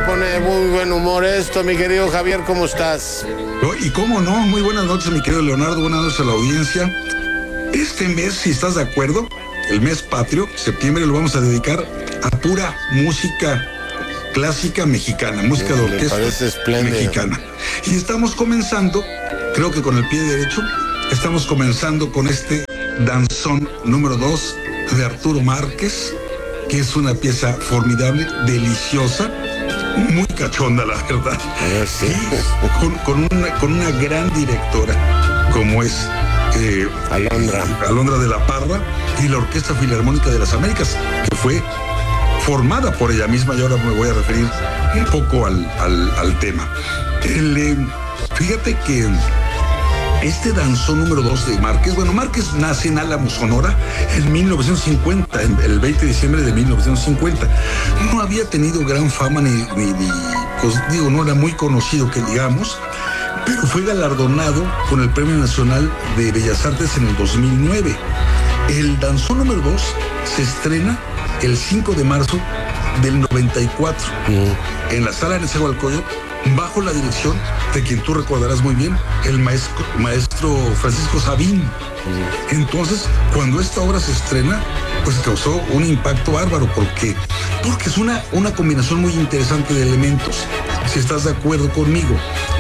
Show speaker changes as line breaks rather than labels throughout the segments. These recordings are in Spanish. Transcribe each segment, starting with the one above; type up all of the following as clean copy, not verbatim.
pone de muy buen humor esto, mi querido Javier, ¿cómo estás?
Y cómo no, muy buenas noches, mi querido Leonardo, buenas noches a la audiencia. Este mes, si estás de acuerdo, el mes patrio, septiembre, lo vamos a dedicar a pura música clásica mexicana, música de orquesta mexicana. Y estamos comenzando, creo que con el pie derecho, estamos comenzando con este danzón número 2 de Arturo Márquez, que es una pieza formidable, deliciosa, muy cachonda, la verdad.
Sí.
Con una gran directora, como es Alondra de la Parra, y la Orquesta Filarmónica de las Américas, que fue formada por ella misma, y ahora me voy a referir un poco al tema. Fíjate que este danzón número 2 de Márquez, Márquez nace en Álamo, Sonora, en 1950, el 20 de diciembre de 1950. No había tenido gran fama, no era muy conocido que digamos, pero fue galardonado con el Premio Nacional de Bellas Artes en el 2009. El danzón número 2 se estrena el 5 de marzo del 94 en la Sala Nezahualcóyotl, bajo la dirección de quien tú recordarás muy bien, el maestro Francisco Sabín. Entonces, cuando esta obra se estrena, pues causó un impacto bárbaro, porque es una combinación muy interesante de elementos, si estás de acuerdo conmigo.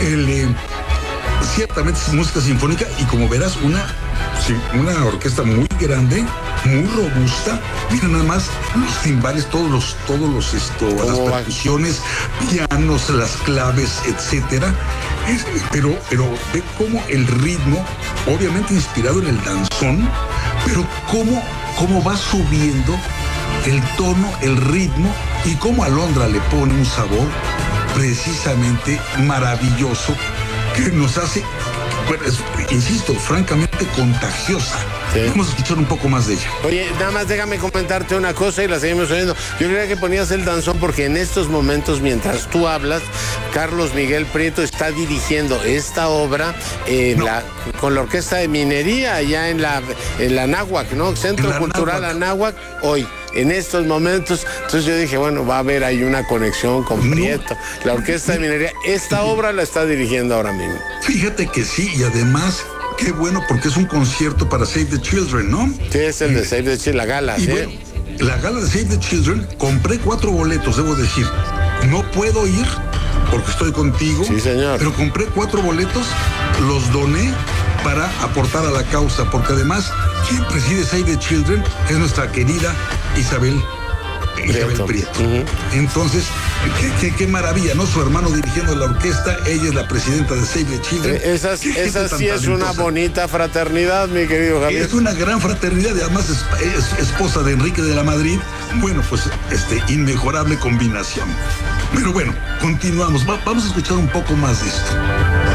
Ciertamente es música sinfónica, y como verás, una orquesta muy grande, muy robusta. Mira nada más los timbales, todas las percusiones, pianos, las claves, etcétera. Pero ve cómo el ritmo, obviamente inspirado en el danzón, pero cómo va subiendo el tono, el ritmo, y cómo Alondra le pone un sabor precisamente maravilloso que nos hace, insisto, francamente contagiosa. Sí. Vamos a escuchar un poco más de ella.
Oye, nada más déjame comentarte una cosa y la seguimos oyendo. Yo creía que ponías el danzón porque en estos momentos, mientras tú hablas, Carlos Miguel Prieto está dirigiendo esta obra con la Orquesta de Minería allá en la Anáhuac, ¿no? Centro Cultural Anáhuac, hoy. En estos momentos, entonces yo dije, va a haber ahí una conexión con Prieto. La Orquesta de Minería, esta obra la está dirigiendo ahora mismo.
Fíjate que sí, y además, qué bueno, porque es un concierto para Save the Children, ¿no?
Sí, es el de Save the Children, la gala, ¿sí?
Bueno, la gala de Save the Children, compré 4 boletos, debo decir. No puedo ir porque estoy contigo.
Sí, señor.
Pero compré 4 boletos, los doné para aportar a la causa, porque además quien preside Save the Children es nuestra querida Isabel Prieto. Entonces, qué maravilla, ¿no? Su hermano dirigiendo la orquesta, ella es la presidenta de Save the Children.
Esa sí es una bonita fraternidad, mi querido Javier.
Es una gran fraternidad, y además es esposa de Enrique de la Madrid. Bueno, pues inmejorable combinación. Pero bueno, continuamos. Vamos a escuchar un poco más de esto.